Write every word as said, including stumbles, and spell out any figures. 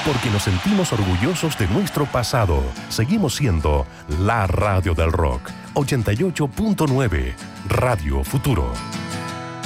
porque nos sentimos orgullosos de nuestro pasado. Seguimos siendo la radio del rock. ochenta y ocho punto nueve, Radio Futuro.